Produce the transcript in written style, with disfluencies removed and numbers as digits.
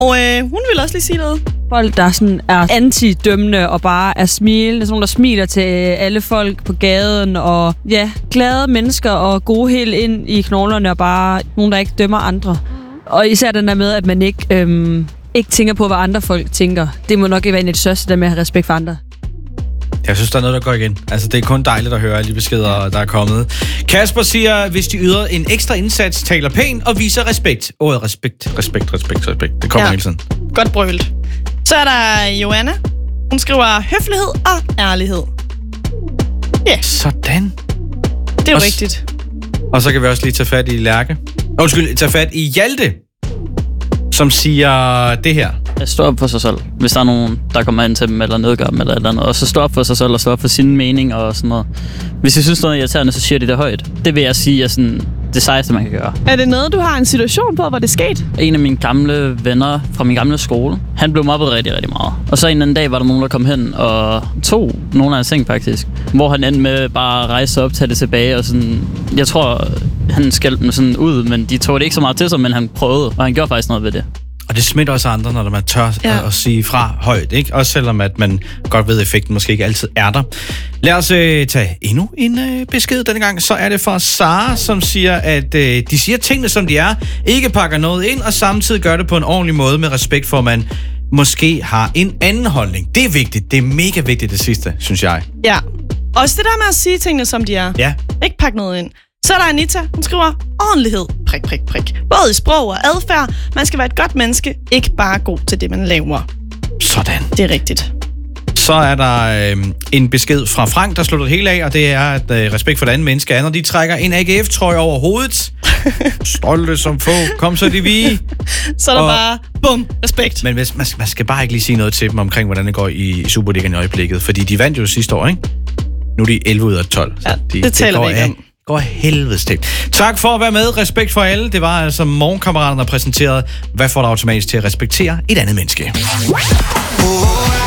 Og hun vil også lige sige noget. Folk, der sådan er antidømmende og bare er smilende. Sådan nogle, der smiler til alle folk på gaden. Og ja, glade mennesker og gode helt ind i knoglerne. Og bare nogen, der ikke dømmer andre. Og især den der med, at man ikke tænker på, hvad andre folk tænker. Det må nok ikke være en af de største, der med at have respekt for andre. Jeg synes, der er noget, der går igen. Altså, det er kun dejligt at høre alle de beskeder, der er kommet. Kasper siger, hvis de yder en ekstra indsats, taler pænt og viser respekt. Respekt. Det kommer hele tiden. Godt brølt. Så er der Joanna. Hun skriver høflighed og ærlighed. Ja. Yeah. Sådan. Det er jo rigtigt. Og så kan vi også lige tage fat i Lærke. Tage fat i Hjalte, som siger det her. Stå op for sig selv, hvis der er nogen, der kommer ind til dem eller nedgør dem eller et eller andet. Og så stå op for sig selv og stå op for sin mening og sådan noget. Hvis jeg synes noget er irriterende, så siger de det højt. Det vil jeg sige er sådan det sejeste, man kan gøre. Er det noget, du har en situation på, hvor det skete? En af mine gamle venner fra min gamle skole, han blev mobbet rigtig, rigtig meget. Og så en anden dag var der nogen, der kom hen og tog nogle af hans ting faktisk. Hvor han endte med bare at rejse op, tage det tilbage og sådan. Jeg tror, han skældte dem sådan ud, men de tog det ikke så meget til sig, men han prøvede, og han gjorde faktisk noget ved det. Og det smitter også andre, når man tør at sige fra højt, ikke? Også selvom at man godt ved, at effekten måske ikke altid er der. Lad os tage endnu en besked denne gang. Så er det fra Sara, som siger, at de siger tingene, som de er, ikke pakker noget ind, og samtidig gør det på en ordentlig måde med respekt for, at man måske har en anden holdning. Det er vigtigt. Det er mega vigtigt, det sidste, synes jeg. Ja. Også det der med at sige tingene, som de er. Ja. Ikke pakke noget ind. Så er der Anita, hun skriver ordentlighed, prik. Både i sprog og adfærd. Man skal være et godt menneske, ikke bare god til det, man laver. Sådan. Det er rigtigt. Så er der en besked fra Frank, der slutter det hele af, og det er, at respekt for det andet menneske er, når de trækker en AGF-trøje over hovedet. Stolte som få. Kom så de vige. Så er der bare, bum, respekt. Men man skal bare ikke lige sige noget til dem omkring, hvordan det går i Superligaen i øjeblikket, fordi de vandt jo sidste år, ikke? Nu er de 11 ud af 12. Ja, det taler vi ikke om. Går helvedes til. Tak for at være med. Respekt for alle. Det var altså Morgenkammeraterne, der præsenterede, hvad får dig automatisk til at respektere et andet menneske.